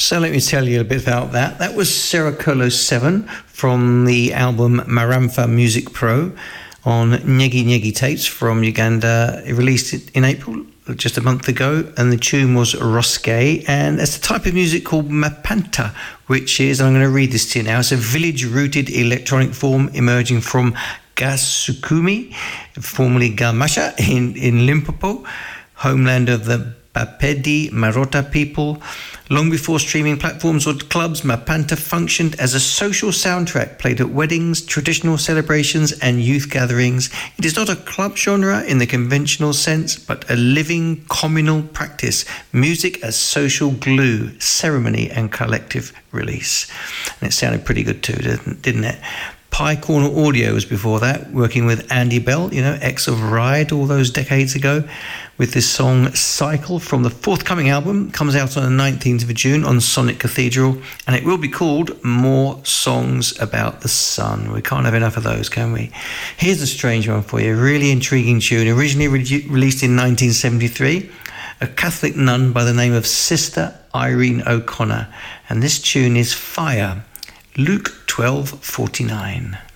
So let me tell you a bit about that. That was Seracolo 7 from the album Maramfa Music Pro on Nyegi Nyegi tapes from Uganda. It released it in April, just a month ago, and the tune was Roske, and it's a type of music called Mapanta, which is, and I'm going to read this to you now, it's a village-rooted electronic form emerging from Gasukumi, formerly Gamasha, in Limpopo, homeland of the Bapedi Marota people. Long before streaming platforms or clubs, Mapanta functioned as a social soundtrack played at weddings, traditional celebrations, and youth gatherings. It is not a club genre in the conventional sense, but a living communal practice. Music as social glue, ceremony, and collective release. And it sounded pretty good too, didn't it? Pie Corner Audio was before that, working with Andy Bell, ex of Ride all those decades ago, with this song Cycle from the forthcoming album. Comes out on the 19th of June on Sonic Cathedral, and it will be called More Songs About the Sun. We can't have enough of those, can we? Here's a strange one for you, a really intriguing tune, originally released in 1973, a Catholic nun by the name of Sister Irene O'Connor, and this tune is Fire, Luke 12:49.